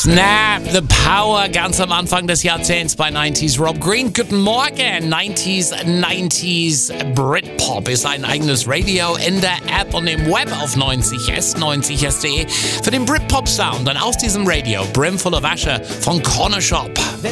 Snap the Power, ganz am Anfang des Jahrzehnts bei 90s Rob Green. Guten Morgen. 90s Britpop ist ein eigenes Radio in der App und im Web auf 90s.de für den Britpop Sound. Und aus diesem Radio, Brimful of Asher von Corner Shop.